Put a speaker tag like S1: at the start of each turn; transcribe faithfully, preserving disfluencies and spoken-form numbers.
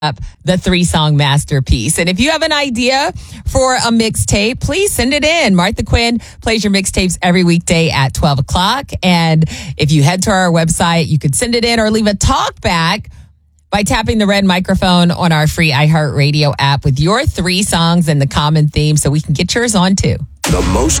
S1: the three-song masterpiece. And if you have an idea for a mixtape, please send it in. Martha Quinn plays your mixtapes every weekday at twelve o'clock. And if you head to our website, you could send it in or leave a talk back by tapping the red microphone on our free iHeartRadio app with your three songs and the common theme so we can get yours on too.
S2: The most